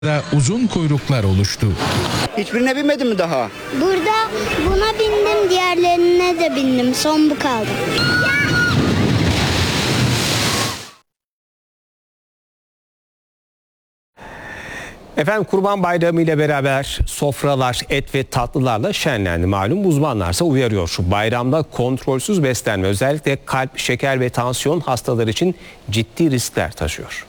Uzun kuyruklar oluştu. Hiçbirine binmedin mi daha? Burada buna bindim, diğerlerine de bindim. Son bu kaldı. Efendim Kurban Bayramı ile beraber sofralar et ve tatlılarla şenlendi. Malum uzmanlarsa uyarıyor. Şu bayramda kontrolsüz beslenme özellikle kalp, şeker ve tansiyon hastaları için ciddi riskler taşıyor.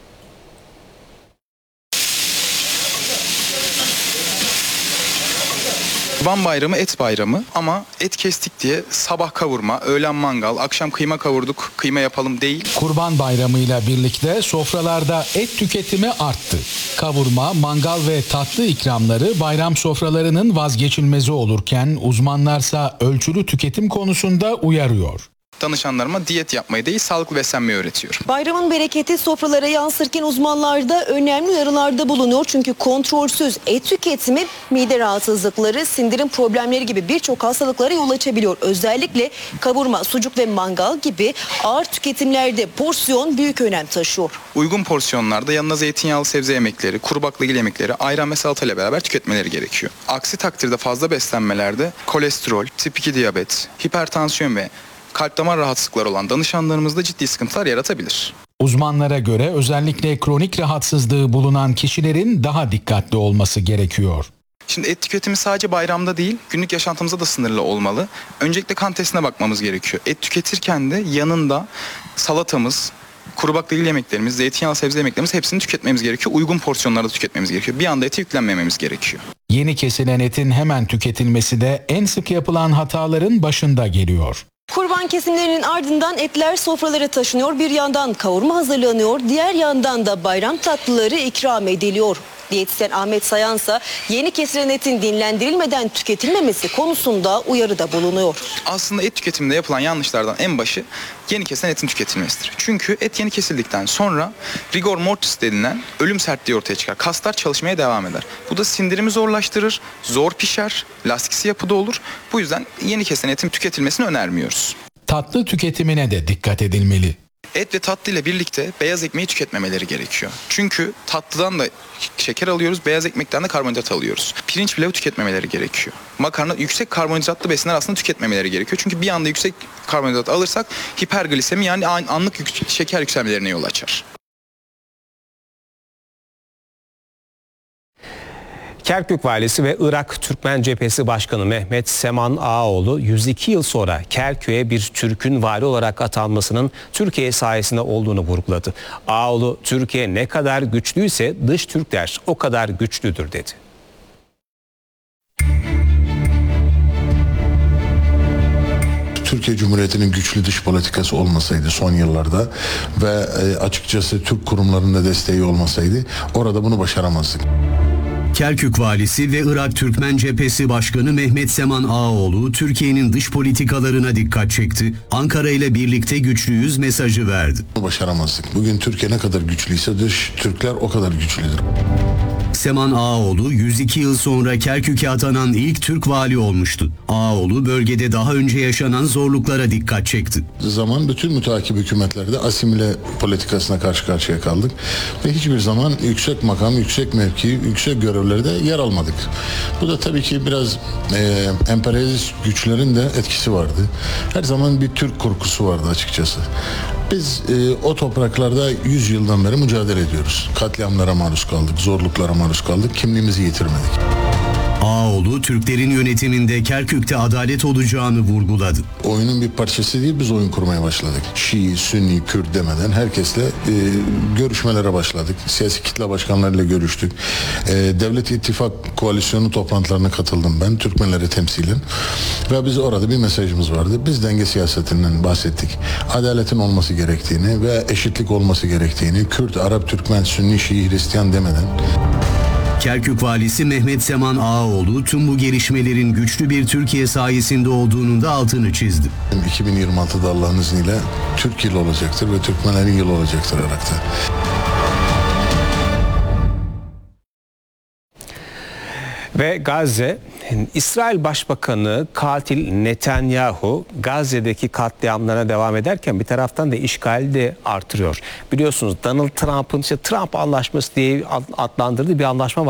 Kurban Bayramı et bayramı ama et kestik diye sabah kavurma, öğlen mangal, akşam kıyma kavurduk, kıyma yapalım değil. Kurban Bayramı'yla birlikte sofralarda et tüketimi arttı. Kavurma, mangal ve tatlı ikramları bayram sofralarının vazgeçilmezi olurken uzmanlarsa ölçülü tüketim konusunda uyarıyor. Danışanlarıma diyet yapmayı değil, sağlıklı beslenmeyi öğretiyorum. Bayramın bereketi sofralara yansırken uzmanlar da önemli uyarılarda bulunuyor. Çünkü kontrolsüz et tüketimi mide rahatsızlıkları, sindirim problemleri gibi birçok hastalıklara yol açabiliyor. Özellikle kavurma, sucuk ve mangal gibi ağır tüketimlerde porsiyon büyük önem taşıyor. Uygun porsiyonlarda yanına zeytinyağlı sebze yemekleri, kuru baklagil yemekleri, ayran ve salatayla beraber tüketmeleri gerekiyor. Aksi takdirde fazla beslenmelerde kolesterol, tip 2 diyabet, hipertansiyon ve kalp damar rahatsızlıkları olan danışanlarımızda ciddi sıkıntılar yaratabilir. Uzmanlara göre özellikle kronik rahatsızlığı bulunan kişilerin daha dikkatli olması gerekiyor. Şimdi et tüketimi sadece bayramda değil, günlük yaşantımızda da sınırlı olmalı. Öncelikle kan testine bakmamız gerekiyor. Et tüketirken de yanında salatamız, kuru baklagil yemeklerimiz, zeytinyağlı sebze yemeklerimiz hepsini tüketmemiz gerekiyor. Uygun porsiyonlarda tüketmemiz gerekiyor. Bir anda ete yüklenmememiz gerekiyor. Yeni kesilen etin hemen tüketilmesi de en sık yapılan hataların başında geliyor. Kurban kesimlerinin ardından etler sofralara taşınıyor. Bir yandan kavurma hazırlanıyor, diğer yandan da bayram tatlıları ikram ediliyor. Diyetisyen Ahmet Sayansa yeni kesilen etin dinlendirilmeden tüketilmemesi konusunda uyarıda bulunuyor. Aslında et tüketiminde yapılan yanlışlardan en başı yeni kesilen etin tüketilmesidir. Çünkü et yeni kesildikten sonra rigor mortis denilen ölüm sertliği ortaya çıkar. Kaslar çalışmaya devam eder. Bu da sindirimi zorlaştırır, zor pişer, lastiksi yapıda olur. Bu yüzden yeni kesilen etin tüketilmesini önermiyoruz. Tatlı tüketimine de dikkat edilmeli. Et ve tatlı ile birlikte beyaz ekmeği tüketmemeleri gerekiyor. Çünkü tatlıdan da şeker alıyoruz, beyaz ekmekten de karbonhidrat alıyoruz. Pirinç pilavı tüketmemeleri gerekiyor. Makarna yüksek karbonhidratlı besinler aslında tüketmemeleri gerekiyor. Çünkü bir anda yüksek karbonhidrat alırsak hiperglisemi yani anlık şeker yükselmelerine yol açar. Kerkük Valisi ve Irak Türkmen Cephesi Başkanı Mehmet Seman Ağaoğlu 102 yıl sonra Kerkük'e bir Türk'ün vali olarak atanmasının Türkiye sayesinde olduğunu vurguladı. Ağaoğlu, Türkiye ne kadar güçlüyse dış Türkler o kadar güçlüdür dedi. Türkiye Cumhuriyeti'nin güçlü dış politikası olmasaydı son yıllarda ve açıkçası Türk kurumlarının da desteği olmasaydı orada bunu başaramazdık. Kerkük Valisi ve Irak Türkmen Cephesi Başkanı Mehmet Seman Ağaoğlu Türkiye'nin dış politikalarına dikkat çekti. Ankara ile birlikte güçlüyüz mesajı verdi. Başaramazdık. Bugün Türkiye ne kadar güçlüyse dış Türkler o kadar güçlüdür. Seman Ağaoğlu 102 yıl sonra Kerkük'e atanan ilk Türk vali olmuştu. Ağaoğlu bölgede daha önce yaşanan zorluklara dikkat çekti. Zaman bütün müteakip hükümetlerde asimile politikasına karşı karşıya kaldık ve hiçbir zaman yüksek makam, yüksek mevki, yüksek görevlerde yer almadık. Bu da tabii ki biraz emperyalist güçlerin de etkisi vardı. Her zaman bir Türk korkusu vardı açıkçası. Biz o topraklarda 100 yıldan beri mücadele ediyoruz. Katliamlara maruz kaldık, zorluklara maruz kaldık, kimliğimizi yitirmedik. Ağaoğlu Türklerin yönetiminde Kerkük'te adalet olacağını vurguladı. Oyunun bir parçası değil, biz oyun kurmaya başladık. Şii, Sünni, Kürt demeden herkesle görüşmelere başladık. Siyasi kitle başkanlarıyla görüştük. Devlet İttifak Koalisyonu toplantılarına katıldım ben, Türkmenleri temsilen. Ve biz orada bir mesajımız vardı. Biz denge siyasetinden bahsettik. Adaletin olması gerektiğini ve eşitlik olması gerektiğini, Kürt, Arap, Türkmen, Sünni, Şii, Hristiyan demeden. Kerkük Valisi Mehmet Seman Ağaoğlu tüm bu gelişmelerin güçlü bir Türkiye sayesinde olduğunun da altını çizdi. 2026'da Allah'ın izniyle Türk yılı olacaktır ve Türkmenlerin yılı olacaktır Irak'ta. Ve Gazze, İsrail Başbakanı katil Netanyahu Gazze'deki katliamlarına devam ederken bir taraftan da işgali de artırıyor. Biliyorsunuz Donald Trump'ın Trump Anlaşması diye adlandırdığı bir anlaşma var.